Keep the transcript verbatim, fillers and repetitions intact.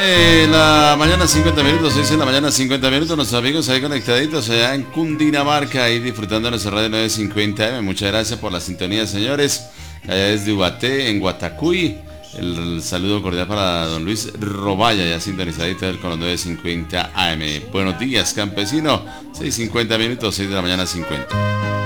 de la mañana, cincuenta minutos, seis de la mañana, cincuenta minutos. Nuestros amigos ahí conectaditos allá en Cundinamarca, ahí disfrutando de nuestra radio nueve cincuenta eme. Muchas gracias por la sintonía, señores. Allá desde Ubaté, en Guatacuy. El, el saludo cordial para don Luis Robaya, ya sintonizadito del con los nueve cincuenta eme. Buenos días, campesino. seis cincuenta minutos, seis de la mañana, cincuenta.